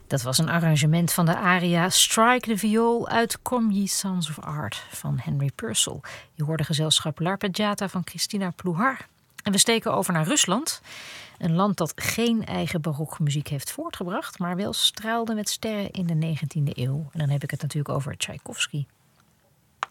Dat was een arrangement van de aria Strike the Viool uit Come Ye Sons of Art van Henry Purcell. Je hoorde gezelschap L'Arpeggiata van Christina Pluhar. En we steken over naar Rusland. Een land dat geen eigen barokmuziek heeft voortgebracht, maar wel straalde met sterren in de 19e eeuw. En dan heb ik het natuurlijk over Tchaikovsky.